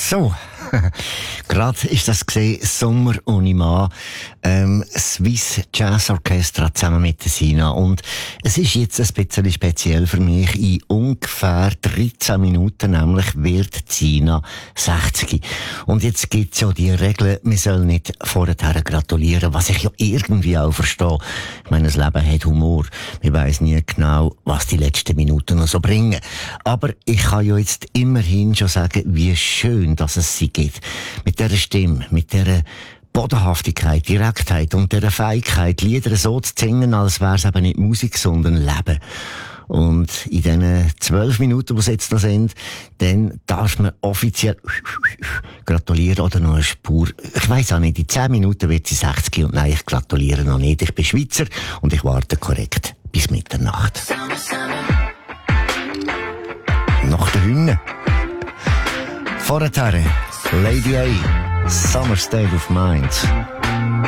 So, gerade ist das gesehen, Sommer ohne Mann, Swiss Jazz Orchestra zusammen mit der Sina. Und es ist jetzt ein bisschen speziell für mich. In ungefähr 13 Minuten nämlich wird Sina 60. Und jetzt gibt's ja die Regel, man soll nicht vorher gratulieren, was ich ja irgendwie auch verstehe. Ich meine, das Leben hat Humor. Man weiss nie genau, was die letzten Minuten noch so bringen. Aber ich kann ja jetzt immerhin schon sagen, wie schön, dass es sie gibt. Mit dieser Stimme, mit dieser Bodenhaftigkeit, Direktheit und dieser Fähigkeit, Lieder so zu singen, als wäre es eben nicht Musik, sondern Leben. Und in diesen 12 Minuten, die es jetzt noch sind, dann darf man offiziell gratulieren oder noch eine Spur. Ich weiss auch nicht, in 10 Minuten wird sie 60 und nein, ich gratuliere noch nicht. Ich bin Schweizer und ich warte korrekt bis Mitternacht. Nach der Hymne. Vorher Lady A, Summer State of Mind.